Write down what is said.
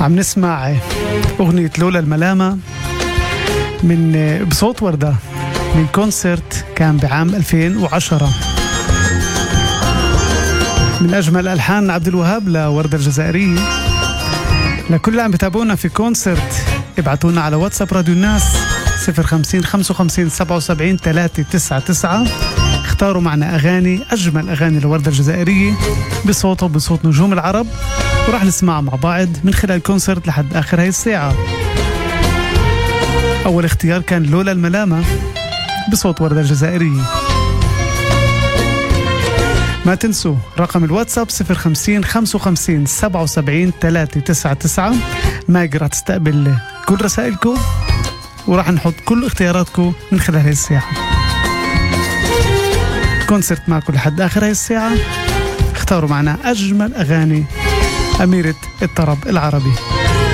عم نسمع أغنية لولا الملامة من بصوت وردة من كونسرت كان بعام 2010 من أجمل ألحان عبد الوهاب لوردة الجزائرية. لكل اللي عم بتابعونا في كونسرت ابعتونا على واتساب راديو الناس 050 55 77 399. اختاروا معنا أغاني، أجمل أغاني لوردة الجزائرية بصوته وبصوت نجوم العرب، وراح نسمعها مع بعض من خلال الكونسرت لحد آخر هاي الساعة. أول اختيار كان لولا الملامة بصوت وردة الجزائرية. ما تنسوا رقم الواتساب 050 55 77 399. ماجر راح تستقبل كل رسائلكم وراح نحط كل اختياراتكم من خلال هاي الساعة. كونسرت معكم لحد آخر هاي الساعة. اختاروا معنا أجمل أغاني أميرة الطرب العربي.